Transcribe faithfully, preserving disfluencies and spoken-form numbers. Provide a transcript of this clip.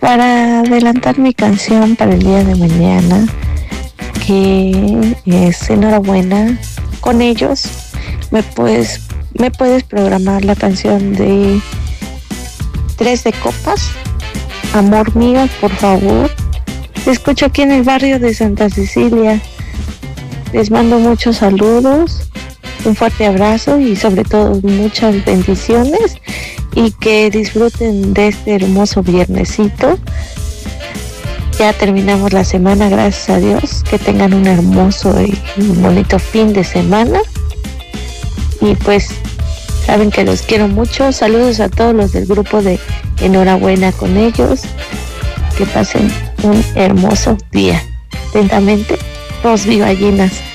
para adelantar mi canción para el día de mañana, que es enhorabuena con ellos, me puedes, me puedes programar la canción de Tres de Copas, Amor Mío, por favor. Te escucho aquí en el barrio de Santa Cecilia. Les mando muchos saludos, un fuerte abrazo y sobre todo muchas bendiciones, y que disfruten de este hermoso viernesito. Ya terminamos la semana, gracias a Dios. Que tengan un hermoso y bonito fin de semana. Y pues saben que los quiero mucho. Saludos a todos los del grupo de Enhorabuena con ellos. Que pasen un hermoso día. Atentamente, Rosby Ballenas.